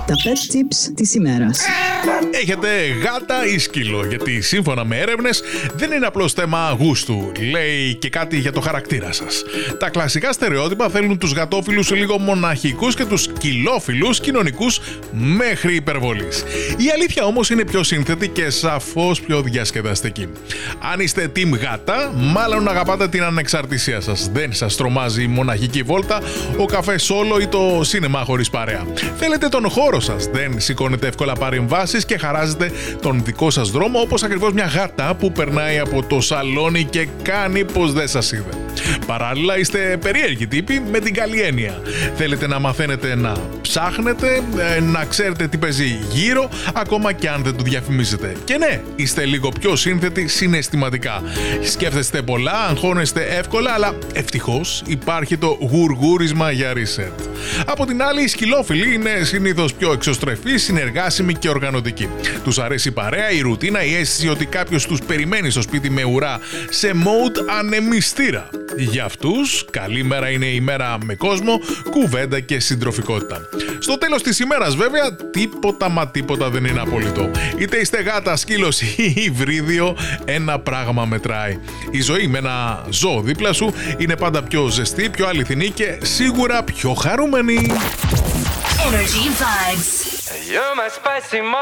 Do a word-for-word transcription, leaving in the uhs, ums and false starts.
Τα pet tips της ημέρας. Έχετε γάτα ή σκύλο? Γιατί σύμφωνα με έρευνες δεν είναι απλώς θέμα γούστου. Λέει και κάτι για το χαρακτήρα σας. Τα κλασικά στερεότυπα θέλουν τους γατόφιλους λίγο μοναχικούς και τους σκυλόφιλους κοινωνικούς μέχρι υπερβολής. Η αλήθεια όμως είναι πιο σύνθετη και σαφώς πιο διασκεδαστική. Αν είστε team γάτα, μάλλον αγαπάτε την ανεξαρτησία σας. Δεν σας τρομάζει η μοναχική βόλτα, ο καφέ σόλο ή το σίνεμα χωρίς παρέα. Θέλετε τον χώρο σας, δεν σηκώνετε εύκολα παρεμβάσεις και χαράζετε τον δικό σας δρόμο, όπως ακριβώς μια γάτα που περνάει από το σαλόνι και κάνει πως δεν σας είδε. Παράλληλα είστε περίεργοι τύποι με την καλή έννοια. Θέλετε να μαθαίνετε να ψάχνετε, να ξέρετε τι παίζει γύρω, ακόμα και αν δεν το διαφημίζετε. Και ναι, είστε λίγο πιο σύνθετοι συναισθηματικά. Σκέφτεστε πολλά, αγχώνεστε εύκολα, αλλά ευτυχώς υπάρχει το γουργούρισμα για reset. Από την άλλη, οι σκυλόφιλοι είναι συνήθως πιο εξωστρεφείς, συνεργάσιμοι και οργανωτικοί. Τους αρέσει η παρέα, η ρουτίνα, η αίσθηση ότι κάποιος τους περιμένει στο σπίτι με ουρά σε mode ανεμιστήρα. Για αυτούς, καλή μέρα είναι η μέρα με κόσμο, κουβέντα και συντροφικότητα. Στο τέλος της ημέρας, βέβαια, τίποτα μα τίποτα δεν είναι απόλυτο. Είτε είστε γάτα, σκύλος ή υβρίδιο, ένα πράγμα μετράει. Η ζωή με ένα ζώο δίπλα σου είναι πάντα πιο ζεστή, πιο αληθινή και σίγουρα πιο χαρούμενη. Energy Vibes. You're my spicy